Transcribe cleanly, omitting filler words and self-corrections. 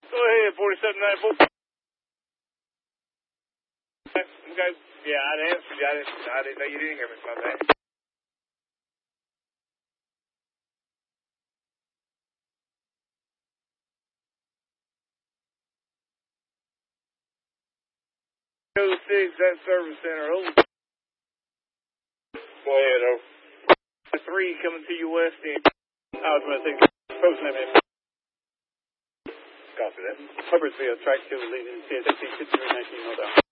Go ahead, 4794. Okay. Yeah, I'd answered you. I didn't know you didn't hear me. My bad. Go to 6, that service center. Hold. Go ahead, over. 3 coming to you west end. I was going to say, post name in. Copy that. Hubbardsville, track 2, leading 10, 15, 19, hold on.